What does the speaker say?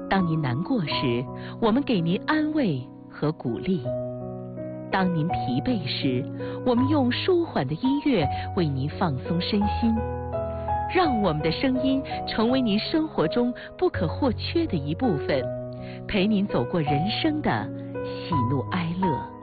当您难过时，我们给您安慰和鼓励；当您疲惫时，我们用舒缓的音乐为您放松身心。让我们的声音成为您生活中不可或缺的一部分，陪您走过人生的喜怒哀乐。